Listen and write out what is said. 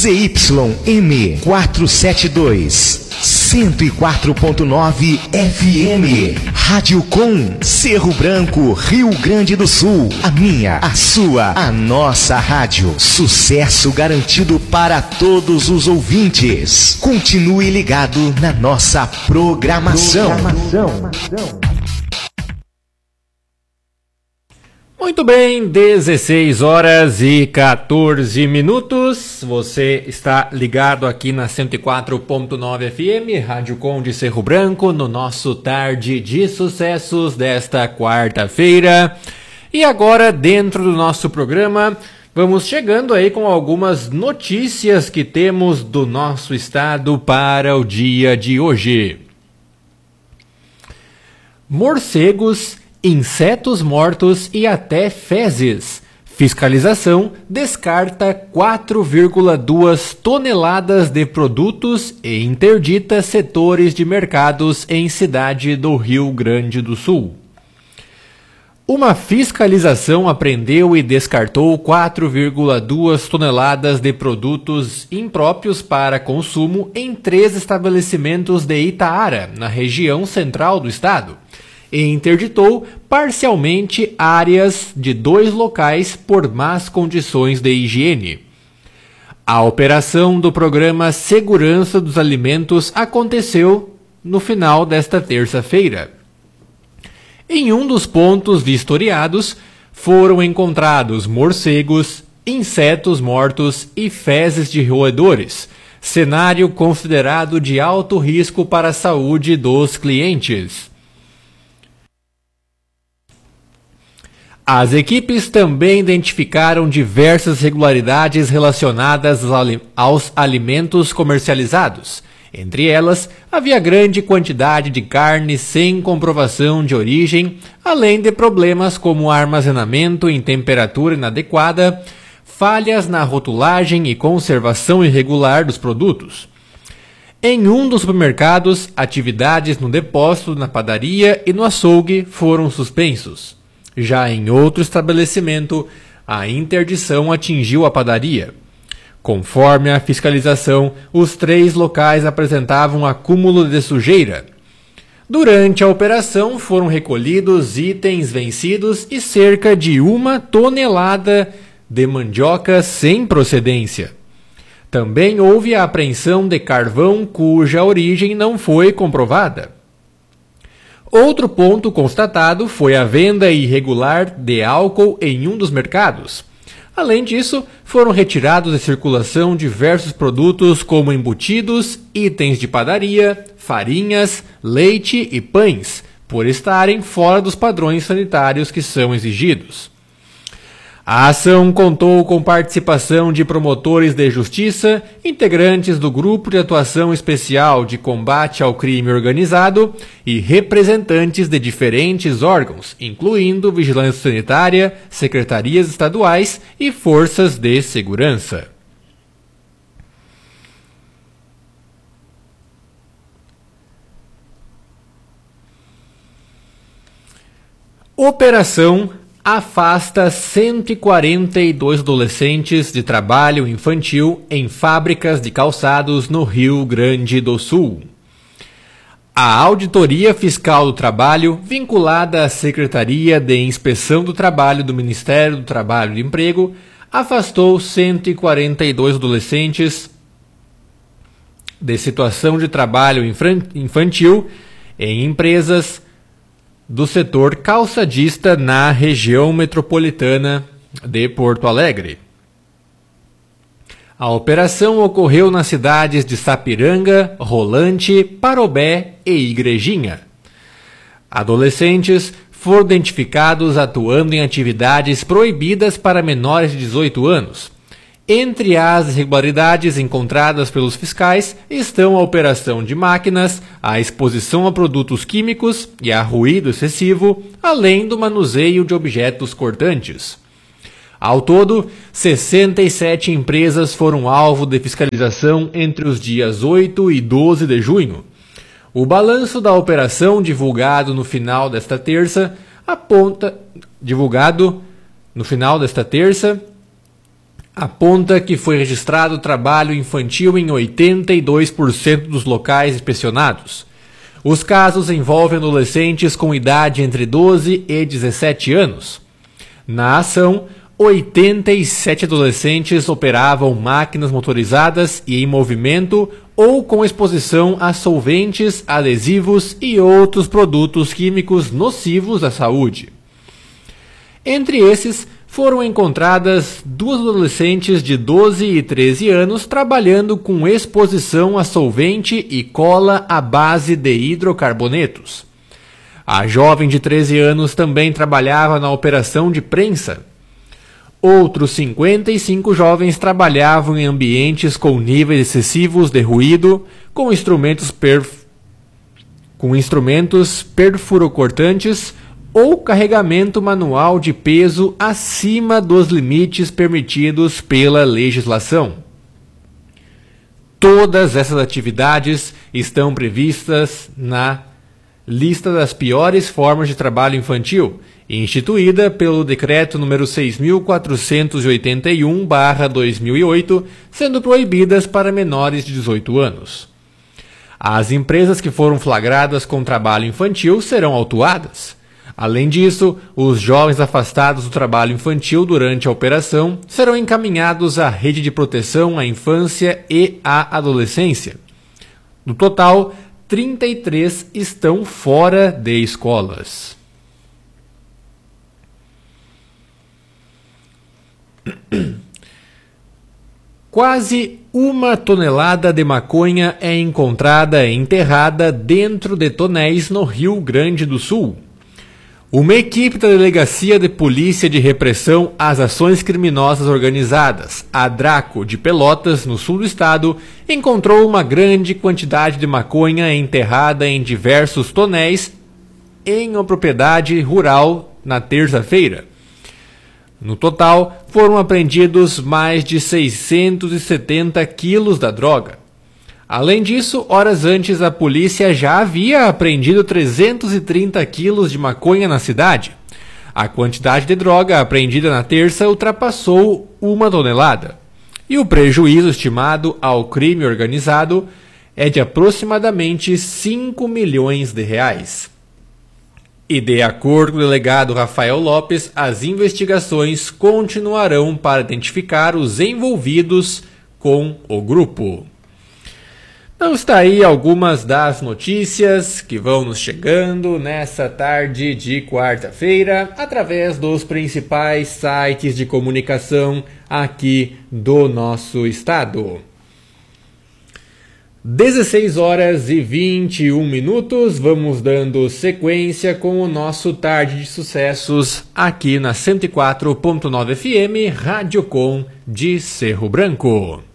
ZYM 472, 104.9 FM. Rádio Com, Cerro Branco, Rio Grande do Sul. A minha, a sua, a nossa rádio. Sucesso garantido para todos os ouvintes. Continue ligado na nossa programação. Muito bem, 16 horas e 14 minutos. Você está ligado aqui na 104.9 FM, Rádio Com de Cerro Branco, no nosso Tarde de Sucessos desta quarta-feira. E agora, dentro do nosso programa, vamos chegando aí com algumas notícias que temos do nosso estado para o dia de hoje. Morcegos, insetos mortos e até fezes. Fiscalização descarta 4,2 toneladas de produtos e interdita setores de mercados em cidade do Rio Grande do Sul. Uma fiscalização apreendeu e descartou 4,2 toneladas de produtos impróprios para consumo em 3 estabelecimentos de Itaara, na região central do estado, e interditou parcialmente áreas de 2 locais por más condições de higiene. A operação do programa Segurança dos Alimentos aconteceu no final desta terça-feira. Em um dos pontos vistoriados, foram encontrados morcegos, insetos mortos e fezes de roedores, cenário considerado de alto risco para a saúde dos clientes. As equipes também identificaram diversas irregularidades relacionadas aos alimentos comercializados. Entre elas, havia grande quantidade de carne sem comprovação de origem, além de problemas como armazenamento em temperatura inadequada, falhas na rotulagem e conservação irregular dos produtos. Em um dos supermercados, atividades no depósito, na padaria e no açougue foram suspensos. Já em outro estabelecimento, a interdição atingiu a padaria. Conforme a fiscalização, os 3 locais apresentavam acúmulo de sujeira. Durante a operação, foram recolhidos itens vencidos e cerca de 1 tonelada de mandioca sem procedência. Também houve a apreensão de carvão cuja origem não foi comprovada. Outro ponto constatado foi a venda irregular de álcool em um dos mercados. Além disso, foram retirados de circulação diversos produtos como embutidos, itens de padaria, farinhas, leite e pães, por estarem fora dos padrões sanitários que são exigidos. A ação contou com participação de promotores de justiça, integrantes do Grupo de Atuação Especial de Combate ao Crime Organizado e representantes de diferentes órgãos, incluindo Vigilância Sanitária, secretarias estaduais e forças de segurança. Operação afasta 142 adolescentes de trabalho infantil em fábricas de calçados no Rio Grande do Sul. A Auditoria Fiscal do Trabalho, vinculada à Secretaria de Inspeção do Trabalho do Ministério do Trabalho e Emprego, afastou 142 adolescentes de situação de trabalho infantil em empresas do setor calçadista na região metropolitana de Porto Alegre. A operação ocorreu nas cidades de Sapiranga, Rolante, Parobé e Igrejinha. Adolescentes foram identificados atuando em atividades proibidas para menores de 18 anos. Entre as irregularidades encontradas pelos fiscais estão a operação de máquinas, a exposição a produtos químicos e a ruído excessivo, além do manuseio de objetos cortantes. Ao todo, 67 empresas foram alvo de fiscalização entre os dias 8 e 12 de junho. O balanço da operação, divulgado no final desta terça, aponta que foi registrado trabalho infantil em 82% dos locais inspecionados. Os casos envolvem adolescentes com idade entre 12 e 17 anos. Na ação, 87 adolescentes operavam máquinas motorizadas e em movimento ou com exposição a solventes, adesivos e outros produtos químicos nocivos à saúde. Entre esses, foram encontradas 2 adolescentes de 12 e 13 anos trabalhando com exposição a solvente e cola à base de hidrocarbonetos. A jovem de 13 anos também trabalhava na operação de prensa. Outros 55 jovens trabalhavam em ambientes com níveis excessivos de ruído, com instrumentos perfurocortantes ou carregamento manual de peso acima dos limites permitidos pela legislação. Todas essas atividades estão previstas na lista das piores formas de trabalho infantil, instituída pelo Decreto nº 6.481/2008, sendo proibidas para menores de 18 anos. As empresas que foram flagradas com trabalho infantil serão autuadas. Além disso, os jovens afastados do trabalho infantil durante a operação serão encaminhados à Rede de Proteção à Infância e à Adolescência. No total, 33 estão fora de escolas. Quase 1 tonelada de maconha é encontrada enterrada dentro de tonéis no Rio Grande do Sul. Uma equipe da Delegacia de Polícia de Repressão às Ações Criminosas Organizadas, a DRACO de Pelotas, no sul do estado, encontrou uma grande quantidade de maconha enterrada em diversos tonéis em uma propriedade rural na terça-feira. No total, foram apreendidos mais de 670 quilos da droga. Além disso, horas antes a polícia já havia apreendido 330 quilos de maconha na cidade. A quantidade de droga apreendida na terça ultrapassou 1 tonelada. E o prejuízo estimado ao crime organizado é de aproximadamente 5 milhões de reais. E de acordo com o delegado Rafael Lopes, as investigações continuarão para identificar os envolvidos com o grupo. Então está aí algumas das notícias que vão nos chegando nessa tarde de quarta-feira através dos principais sites de comunicação aqui do nosso estado. 16h21, vamos dando sequência com o nosso Tarde de Sucessos aqui na 104.9 FM, Rádio Com de Cerro Branco.